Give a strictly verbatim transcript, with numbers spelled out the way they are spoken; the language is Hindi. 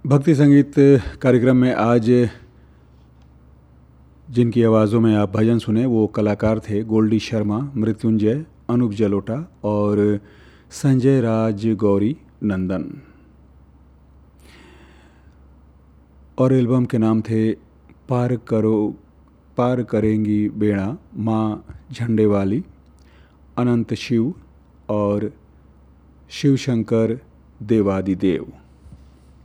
भक्ति संगीत कार्यक्रम में आज जिनकी आवाज़ों में आप भजन सुने वो कलाकार थे गोल्डी शर्मा, मृत्युंजय, अनूप जलोटा और संजय राज गौरी नंदन। और एल्बम के नाम थे पार करो पार करेंगी बेड़ा, माँ झंडे वाली, अनंत शिव और शिव शंकर देवादिदेव।